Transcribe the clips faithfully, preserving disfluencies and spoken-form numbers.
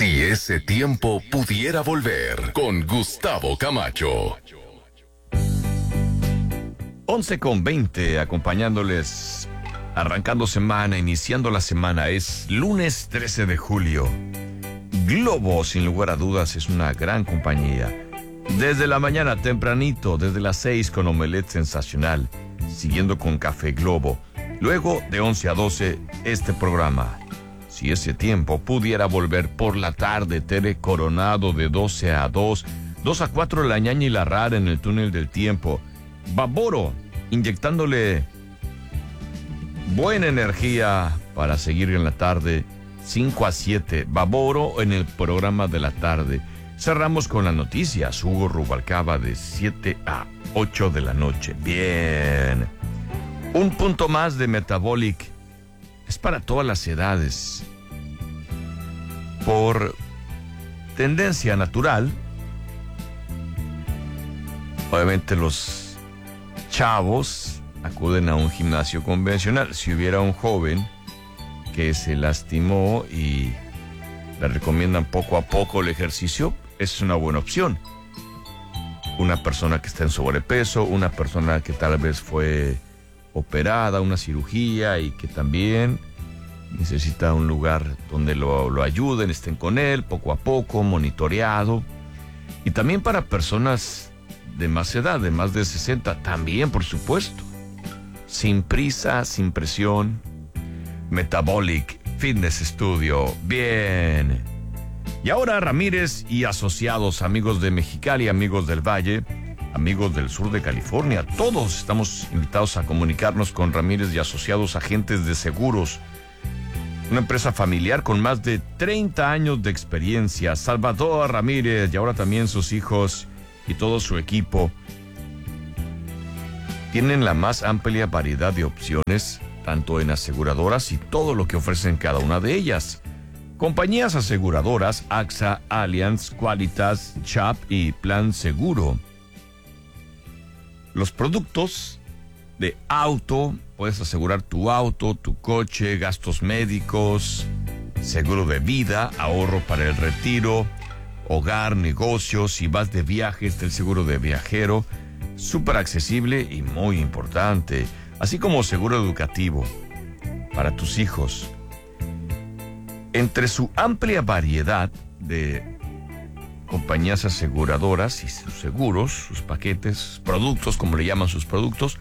Si ese tiempo pudiera volver, con Gustavo Camacho. once con veinte, acompañándoles, arrancando semana, iniciando la semana. Es lunes trece de julio. Globo, sin lugar a dudas, es una gran compañía. Desde la mañana tempranito, desde las seis con Omelette Sensacional, siguiendo con Café Globo. Luego, de once a doce, este programa. Si ese tiempo pudiera volver por la tarde, Tere Coronado de doce a dos, dos a cuatro La Ñaña y la Rara en el túnel del tiempo. Baboro, inyectándole buena energía para seguir en la tarde, cinco a siete. Baboro en el programa de la tarde. Cerramos con las noticias, Hugo Rubalcaba de siete a ocho de la noche. Bien. Un punto más de Metabolic. Es para todas las edades. Por tendencia natural, obviamente los chavos acuden a un gimnasio convencional. Si hubiera un joven que se lastimó y le recomiendan poco a poco el ejercicio, es una buena opción. Una persona que está en sobrepeso, una persona que tal vez fue operada, una cirugía y que también necesita un lugar donde lo, lo ayuden, estén con él poco a poco, monitoreado. Y también para personas de más edad, de más de sesenta, también, por supuesto. Sin prisa, sin presión. Metabolic Fitness Studio. Bien. Y ahora Ramírez y asociados, amigos de Mexicali, amigos del Valle, amigos del sur de California, todos estamos invitados a comunicarnos con Ramírez y asociados, agentes de seguros. Una empresa familiar con más de treinta años de experiencia. Salvador Ramírez y ahora también sus hijos y todo su equipo tienen la más amplia variedad de opciones, tanto en aseguradoras y todo lo que ofrecen cada una de ellas. Compañías aseguradoras: A X A, Allianz, Qualitas, Chap y Plan Seguro. Los productos de auto, puedes asegurar tu auto, tu coche, gastos médicos, seguro de vida, ahorro para el retiro, hogar, negocios, si vas de viajes, el seguro de viajero, súper accesible y muy importante, así como seguro educativo para tus hijos. Entre su amplia variedad de compañías aseguradoras y sus seguros, sus paquetes, productos, como le llaman sus productos,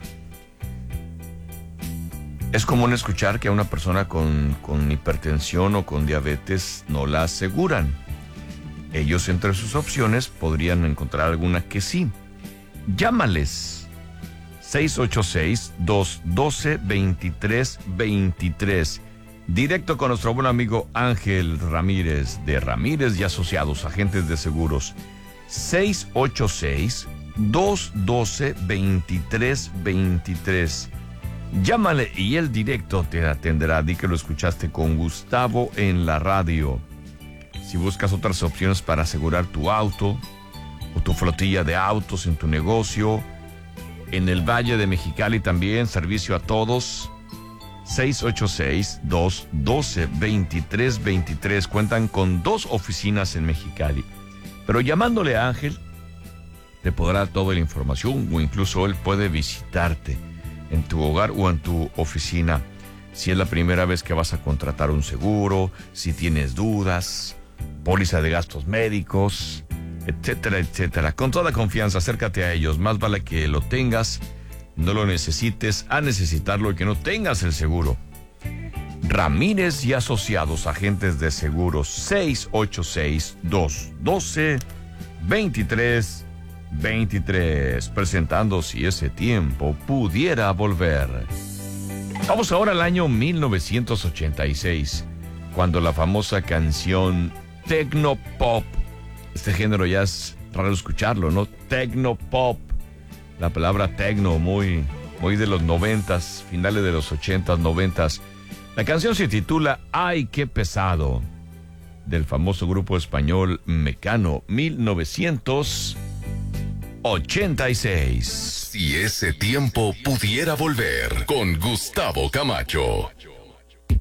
es común escuchar que a una persona con, con hipertensión o con diabetes no la aseguran. Ellos, entre sus opciones, podrían encontrar alguna que sí. Llámales seis ocho seis, dos uno dos, dos tres dos tres. Directo con nuestro buen amigo Ángel Ramírez de Ramírez y Asociados, agentes de seguros. seis ocho seis, dos uno dos, dos tres dos tres. Llámale y él directo te atenderá. Di que lo escuchaste con Gustavo en la radio. Si buscas otras opciones para asegurar tu auto o tu flotilla de autos en tu negocio, en el Valle de Mexicali también, servicio a todos. seis ocho seis, dos uno dos, dos tres dos tres. Cuentan con dos oficinas en Mexicali. Pero llamándole a Ángel, te podrá dar toda la información o incluso él puede visitarte en tu hogar o en tu oficina. Si es la primera vez que vas a contratar un seguro, si tienes dudas, póliza de gastos médicos, etcétera, etcétera. Con toda confianza, acércate a ellos. Más vale que lo tengas, no lo necesites, a necesitarlo y que no tengas el seguro. Ramírez y Asociados, agentes de seguros. seis ocho seis, dos uno dos, dos tres dos tres. Presentando Si ese tiempo pudiera volver. Vamos ahora al año mil novecientos ochenta y seis, cuando la famosa canción Tecnopop, este género ya es raro escucharlo, ¿no? Tecnopop. La palabra tecno, muy, muy de los noventas, finales de los ochentas, noventas. La canción se titula Ay, qué pesado, del famoso grupo español Mecano, mil novecientos ochenta y seis. Si ese tiempo pudiera volver, con Gustavo Camacho.